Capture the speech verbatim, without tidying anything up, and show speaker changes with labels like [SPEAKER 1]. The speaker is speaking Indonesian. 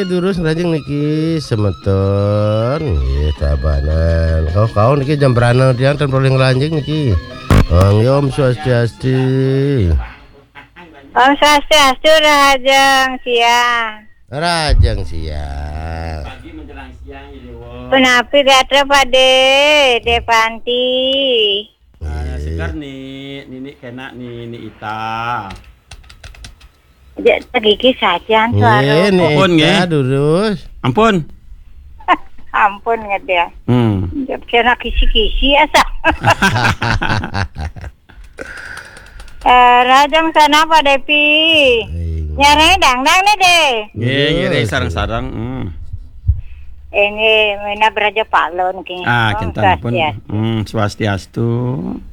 [SPEAKER 1] niki durus rajing niki semeton nggih tabanan. Kau-kau niki jam berana tiang tan paling lanjing niki. Om Swastiastu.
[SPEAKER 2] Om Swastiastu Rajang siang.
[SPEAKER 1] Rajang siang.
[SPEAKER 3] Pagi menjelang siang ini, wo.
[SPEAKER 2] Penapi gatra pade Depanti.
[SPEAKER 3] Nah, segar nih, nini kena nih, nih Ita.
[SPEAKER 2] Jadi gigi saja
[SPEAKER 1] Nggih,
[SPEAKER 2] suara.
[SPEAKER 1] nih
[SPEAKER 3] Ampun, nggih.
[SPEAKER 1] durus.
[SPEAKER 3] Ampun.
[SPEAKER 2] Ampun ngedel.
[SPEAKER 3] Hmm.
[SPEAKER 2] Kena kisi-kisi asa. Eh, Rajang sana Pak Depi. Nyaranya dangdang nih deh.
[SPEAKER 3] Nggih, nggih sarang-sarang. Hmm.
[SPEAKER 2] Ini mana beraja palon kini.
[SPEAKER 3] Ah, kintan pun. Hmm, Swastiastu.